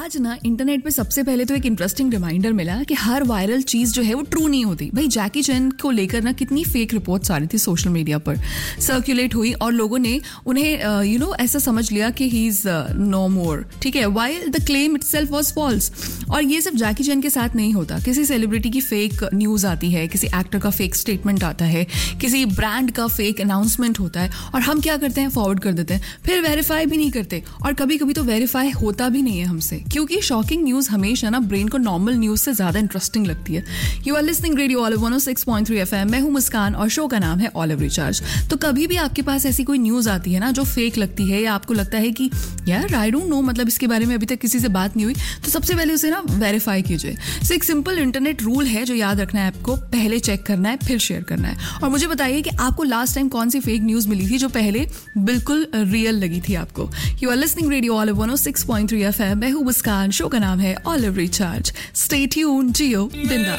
आज ना इंटरनेट पे सबसे पहले तो एक इंटरेस्टिंग रिमाइंडर मिला कि हर वायरल चीज जो है वो ट्रू नहीं होती। भाई जैकी चैन को लेकर ना कितनी फेक रिपोर्ट्स आ रही थी सोशल मीडिया पर, सर्कुलेट हुई और लोगों ने उन्हें ऐसा समझ लिया कि ही इज नो मोर। ठीक है, while the claim itself was false. और ये सिर्फ जैकी चैन के साथ नहीं होता, किसी सेलिब्रिटी की फेक न्यूज आती है, किसी एक्टर का फेक स्टेटमेंट आता है, किसी ब्रांड का फेक अनाउंसमेंट होता है और हम क्या करते हैं, फॉरवर्ड कर देते हैं, फिर वेरीफाई भी नहीं करते और कभी कभी तो वेरीफाई होता भी नहीं है हमसे, क्योंकि शॉकिंग न्यूज हमेशा ना ब्रेन को नॉर्मल न्यूज से ज्यादा इंटरेस्टिंग लगती है। You are listening radio olive 106.3 FM। मैं हूं मुस्कान और शो का नाम है ऑलिव रिचार्ज। तो कभी भी आपके पास ऐसी कोई न्यूज आती है ना जो फेक लगती है या आपको लगता है कि यार आई डोंट नो, मतलब इसके बारे में अभी तक किसी से बात नहीं हुई, तो सबसे पहले उसे ना वेरीफाई कीजिए। एक सिंपल इंटरनेट रूल है जो याद रखना है आपको, पहले चेक करना है फिर शेयर करना है। और मुझे बताइए कि आपको लास्ट टाइम कौन सी फेक न्यूज मिली थी जो पहले बिल्कुल रियल लगी थी आपको। You are listening radio olive 106.3 FM। मैं हूं मुस्कान, शो का नाम है ऑलिव रिचार्ज। स्टे ट्यून्ड, जियो, दिन रात।